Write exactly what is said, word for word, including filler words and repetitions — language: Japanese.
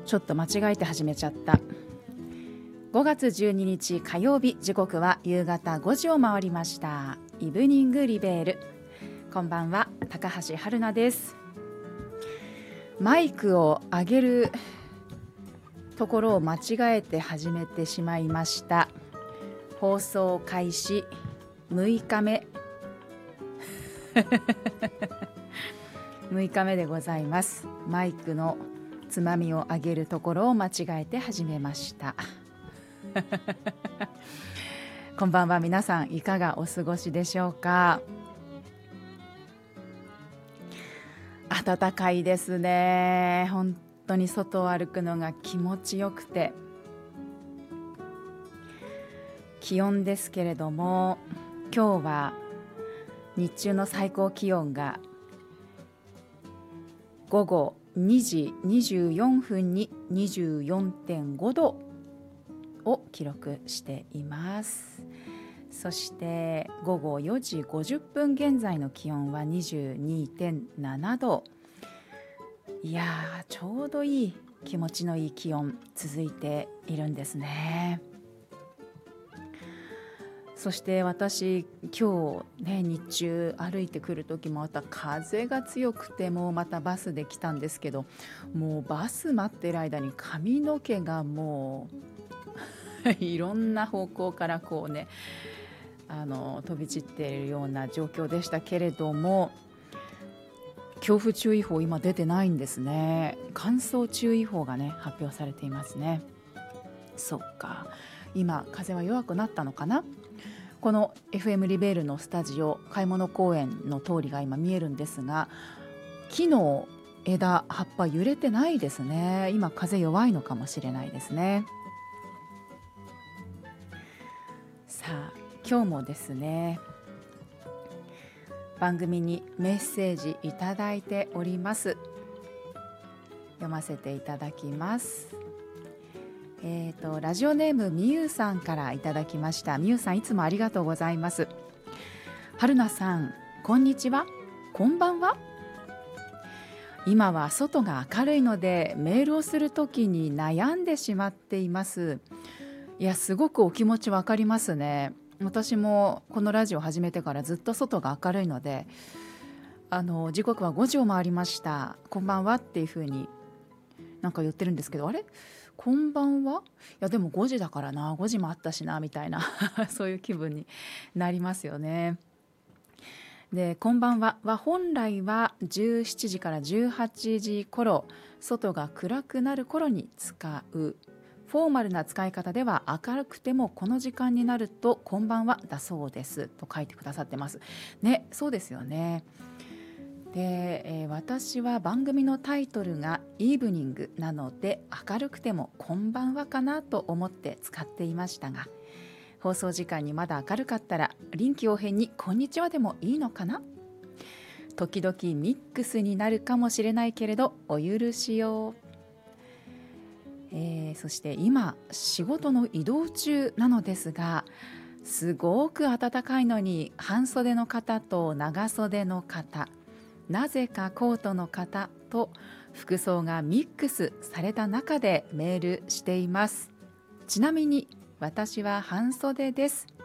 ちょっと間違えて始めちゃった。ごがつじゅうににち火曜日、時刻は夕方ごじを回りました。イブニングリベール。こんばんは、高橋春奈です。マイクを上げるところを間違えて始めてしまいました。放送開始むいかめむいかめでございます。マイクのつまみを上げるところを間違えて始めましたこんばんは。皆さんいかがお過ごしでしょうか。暖かいですね。本当に外を歩くのが気持ちよくて、気温ですけれども、今日は日中の最高気温がごごにじにじゅうよんぷんに にじゅうよんてんごどを記録しています。そしてごごよじごじゅっぷん現在の気温は にじゅうにてんななど。いやー、ちょうどいい気持ちのいい気温続いているんですね。そして私今日ね、日中歩いてくる時もまた風が強くて、もうまたバスで来たんですけど、もうバス待ってる間に髪の毛がもういろんな方向からこうね、あの飛び散っているような状況でしたけれども、強風注意報今出てないんですね。乾燥注意報がね発表されていますね。そっか、今風は弱くなったのかな。この エフエム リベールのスタジオ、買い物公園の通りが今見えるんですが、木の枝葉っぱ揺れてないですね。今風弱いのかもしれないですね。さあ今日もですね、番組にメッセージいただいております。読ませていただきます。えーと、ラジオネームみゆさんからいただきました。みゆさん、いつもありがとうございます。春菜さん、こんにちは、こんばんは。今は外が明るいのでメールをするときに悩んでしまっています。いや、すごくお気持ちわかりますね。私もこのラジオ始めてからずっと外が明るいので、あの時刻はごじを回りました、こんばんはっていう風になんか言ってるんですけど、あれこんばんは、いやでもごじだからな、ごじもあったしなみたいなそういう気分になりますよね。で、こんばんはは本来はじゅうしちじからじゅうはちじ頃、外が暗くなる頃に使うフォーマルな使い方では、明るくてもこの時間になるとこんばんはだそうですと書いてくださってますね。そうですよね。で、えー、私は番組のタイトルがイーブニングなので、明るくてもこんばんはかなと思って使っていましたが、放送時間にまだ明るかったら臨機応変にこんにちはでもいいのかな。時々ミックスになるかもしれないけれどお許しを。えー、そして今仕事の移動中なのですが、すごく暖かいのに半袖の方と長袖の方、なぜかコートの方と服装がミックスされた中でメールしています。ちなみに私は半袖です。